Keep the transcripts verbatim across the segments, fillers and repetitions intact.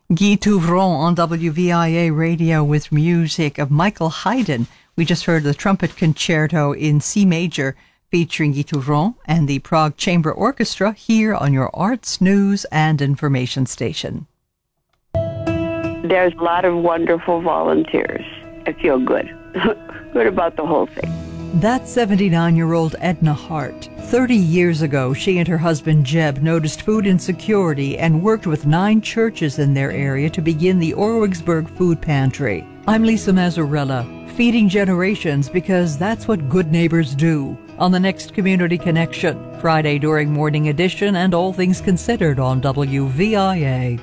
Guy Touvron on W V I A radio with music of Michael Haydn. We just heard the trumpet concerto in C major featuring Guy Touvron and the Prague Chamber Orchestra here on your arts, news, and information station. There's a lot of wonderful volunteers. I feel good. Good about the whole thing. That's seventy-nine-year-old Edna Hart. Thirty years ago, she and her husband Jeb noticed food insecurity and worked with nine churches in their area to begin the Orwigsburg Food Pantry. I'm Lisa Mazzarella, feeding generations because that's what good neighbors do. On the next Community Connection, Friday during Morning Edition and All Things Considered on W V I A.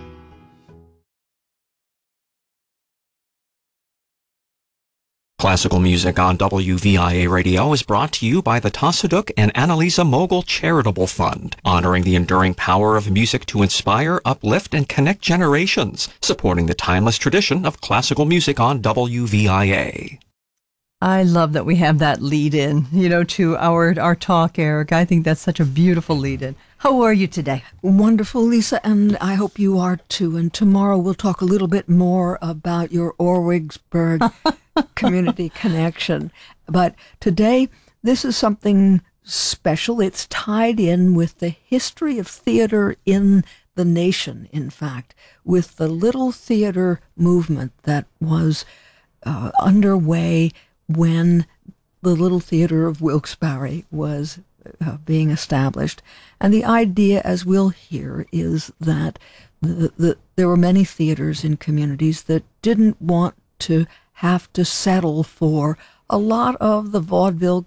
Classical music on W V I A Radio is brought to you by the Tassaduk and Annalisa Mogul Charitable Fund, honoring the enduring power of music to inspire, uplift, and connect generations, supporting the timeless tradition of classical music on W V I A. I love that we have that lead-in, you know, to our, our talk, Eric. I think that's such a beautiful lead-in. How are you today? Wonderful, Lisa, and I hope you are too. And tomorrow we'll talk a little bit more about your Orwigsburg Community Connection. But today, this is something special. It's tied in with the history of theater in the nation, in fact, with the Little Theater movement that was uh, underway when the Little Theater of Wilkes-Barre was uh, being established. And the idea, as we'll hear, is that the, the, there were many theaters in communities that didn't want to have to settle for a lot of the vaudeville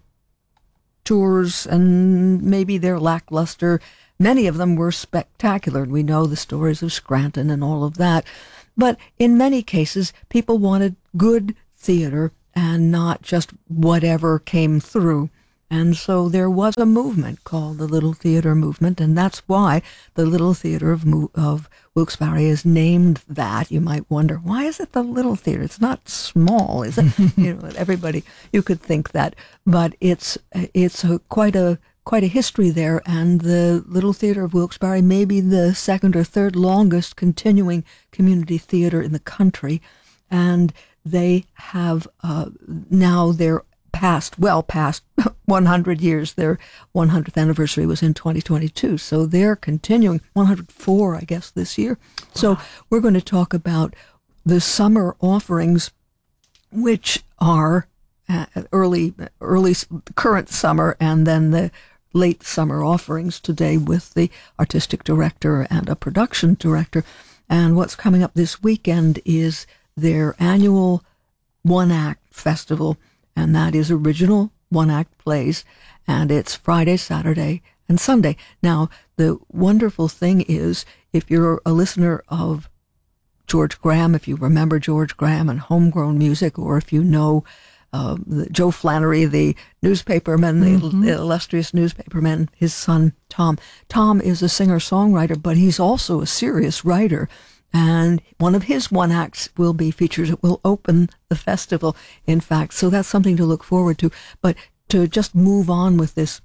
tours, and maybe they're lackluster. Many of them were spectacular. We know the stories of Scranton and all of that. But in many cases, people wanted good theater and not just whatever came through. And so there was a movement called the Little Theater Movement, and that's why the Little Theater of, Mo- of Wilkes-Barre is named that. You might wonder, why is it the Little Theater? It's not small, is it? You know, everybody, you could think that, but it's it's a, quite a quite a history there, and the Little Theater of Wilkes-Barre may be the second or third longest continuing community theater in the country, and they have uh, now their past, well past one hundred years. Their one hundredth anniversary was in twenty twenty-two, so they're continuing, one hundred four, I guess, this year. So we're going to talk about the summer offerings, which are uh, early, early current summer, and then the late summer offerings today with the artistic director and a production director. And what's coming up this weekend is their annual one-act festival, and that is original one-act plays, and it's Friday, Saturday, and Sunday. Now, the wonderful thing is, if you're a listener of George Graham, if you remember George Graham and homegrown music, or if you know uh, the, Joe Flannery, the newspaperman, mm-hmm. the, the illustrious newspaperman, his son, Tom. Tom is a singer-songwriter, but he's also a serious writer. And one of his one acts will be featured. It will open the festival, in fact. So that's something to look forward to. But to just move on with this,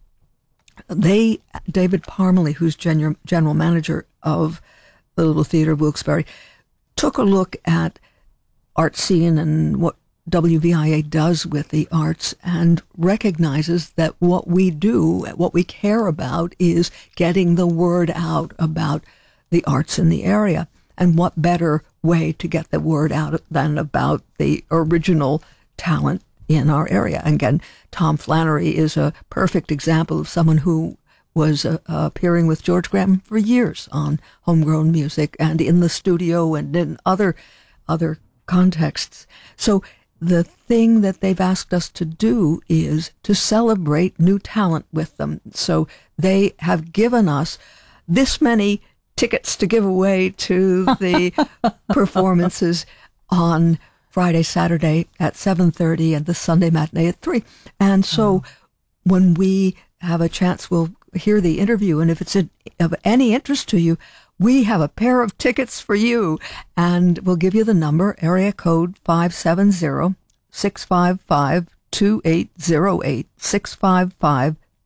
they, David Parmalee, who's gen- general manager of the Little Theater of Wilkes-Barre, took a look at art scene and what W V I A does with the arts, and recognizes that what we do, what we care about, is getting the word out about the arts in the area. And what better way to get the word out than about the original talent in our area? And again, Tom Flannery is a perfect example of someone who was uh, appearing with George Graham for years on homegrown music and in the studio and in other other contexts. So the thing that they've asked us to do is to celebrate new talent with them. So they have given us this many tickets to give away to the performances on Friday, Saturday at seven thirty and the Sunday matinee at three. And so oh. when we have a chance, we'll hear the interview. And if it's a, of any interest to you, we have a pair of tickets for you. And we'll give you the number, area code five seven zero, six five five, two eight zero eight, six five five,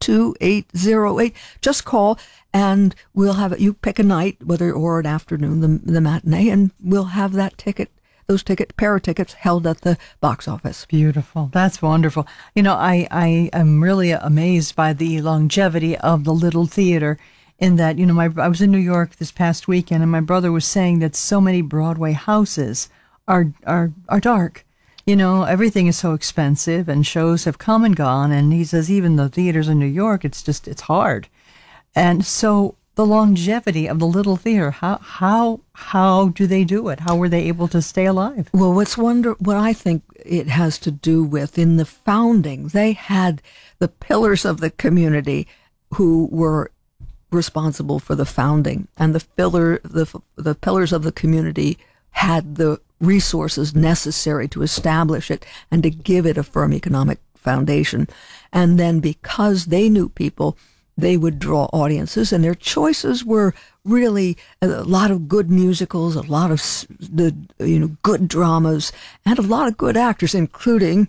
two eight zero eight. Just call and we'll have it. You pick a night, whether or an afternoon, the, the matinee, and we'll have that ticket, those ticket, pair of tickets held at the box office. Beautiful. That's wonderful. You know, I, I am really amazed by the longevity of the Little Theater in that, you know, my I was in New York this past weekend and my brother was saying that so many Broadway houses are are are dark. You know, everything is so expensive and shows have come and gone. And he says even the theaters in New York, it's just, it's hard. And so the longevity of the Little Theater, how how how do they do it? How were they able to stay alive? Well, what's wonder what I think it has to do with in the founding, they had the pillars of the community who were responsible for the founding, and the pillar the the pillars of the community had the resources necessary to establish it and to give it a firm economic foundation. And then because they knew people, they would draw audiences, and their choices were really a lot of good musicals, a lot of the you know good dramas, and a lot of good actors, including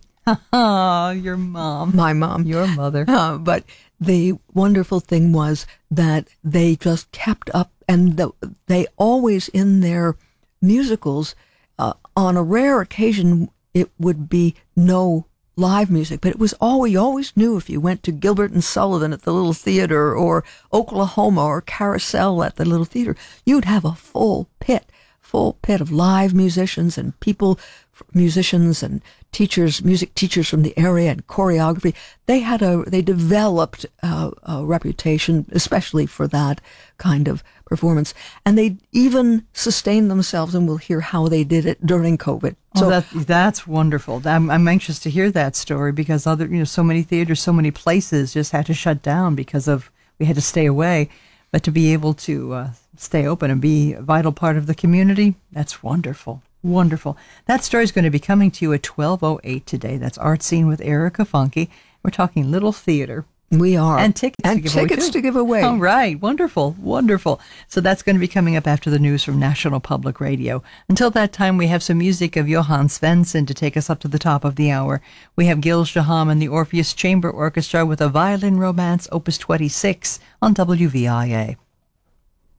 Oh, your mom. my mom, Your mother. Uh, but the wonderful thing was that they just kept up, and the, they always in their musicals, uh, on a rare occasion, it would be no live music, but it was all, you always knew if you went to Gilbert and Sullivan at the Little Theater or Oklahoma or Carousel at the Little Theater, you'd have a full pit, full pit of live musicians and people, musicians and teachers, music teachers from the area and choreography. They had a, they developed a, a reputation, especially for that kind of performance. And they even sustained themselves, and we'll hear how they did it during COVID. So oh, that, that's wonderful. I'm, I'm anxious to hear that story because other, you know, so many theaters, so many places just had to shut down because of, we had to stay away. But to be able to uh, stay open and be a vital part of the community, that's wonderful. Wonderful. That story is going to be coming to you at twelve oh eight today. That's Art Scene with Erica Funke. We're talking Little Theater. We are. And tickets and to give tickets away. to give away. All right. Wonderful. Wonderful. So that's going to be coming up after the news from National Public Radio. Until that time, we have some music of Johann Svensson to take us up to the top of the hour. We have Gil Shaham and the Orpheus Chamber Orchestra with a Violin Romance, Opus twenty-six on W V I A.